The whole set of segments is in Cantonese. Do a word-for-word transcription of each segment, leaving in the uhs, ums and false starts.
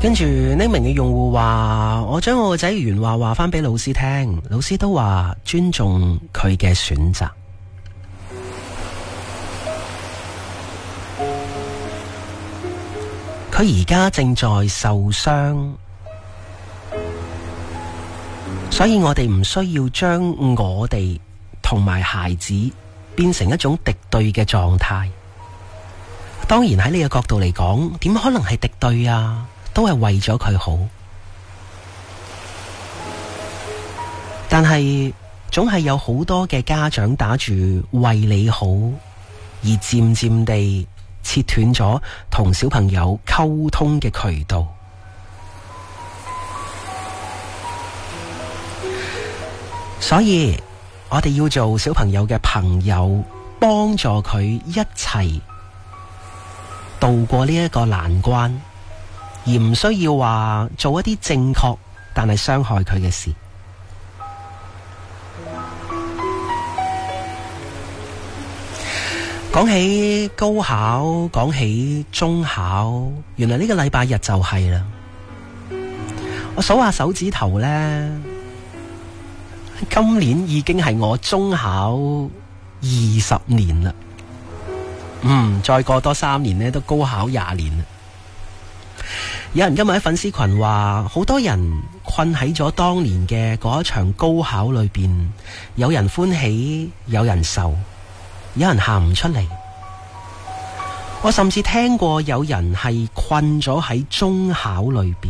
跟住匿名嘅用戶話，我將我個仔原話話翻俾老師聽，老師都話尊重佢嘅選擇。佢而家正在受傷，所以我哋唔需要將我哋同埋孩子變成一種敵對嘅狀態。當然喺呢個角度嚟講，點可能係敵對啊？都係為咗佢好。但係總係有好多嘅家長打住為你好，而漸漸地切斷咗同小朋友溝通嘅渠道。所以我哋要做小朋友嘅朋友，幫助佢一齊渡過呢一個難關，而唔需要話做一啲正確但係傷害佢嘅事。講起高考，講起中考，原來呢個禮拜日就係啦。我數下手指頭呢，今年已經係我中考二十年啦。嗯，再過多三年呢，都高考廿年啦。有人今日喺粉絲群話，好多人困喺咗當年嘅嗰一場高考裏邊，有人歡喜，有人愁，有人喊唔出嚟。我甚至聽過有人係困咗喺中考裏邊。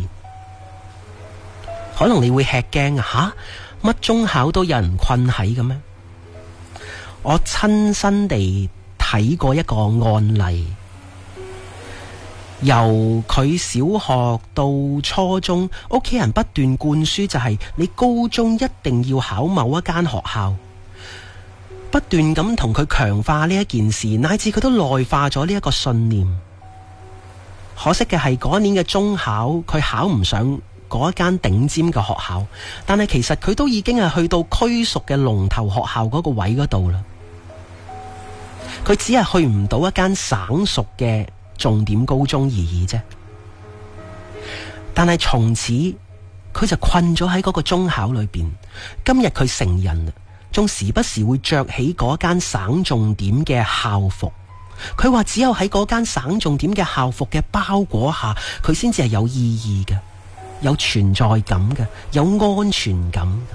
可能你會吃驚啊，吓，乜中考都有人困喺嘅咩？我親身地睇過一個案例，由佢小學到初中，屋企人不斷灌輸就係你高中一定要考某一間學校，不斷咁同佢強化呢一件事，乃至佢都內化咗呢一個信念。可惜嘅係嗰年嘅中考，佢考唔上嗰一間頂尖嘅學校，但係其實佢都已經係去到區屬嘅龍頭學校嗰個位嗰度啦。佢只係去唔到一間省屬嘅重點高中而已啫。但係從此佢就困咗喺嗰個中考裏邊。今日佢成人啦，仲時不時會着起嗰間省重點嘅校服。佢話只有喺嗰間省重點嘅校服嘅包裹下，佢先至係有意義嘅，有存在感嘅，有安全感嘅。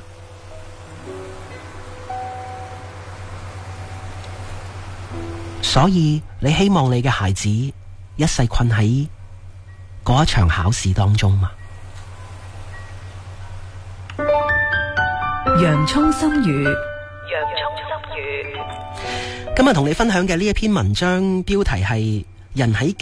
所以你希望你嘅孩子一世困喺嗰一場考試當中嗎？ 洋蔥心語，洋蔥心語。 今日同你分享嘅呢一篇文章標題係人喺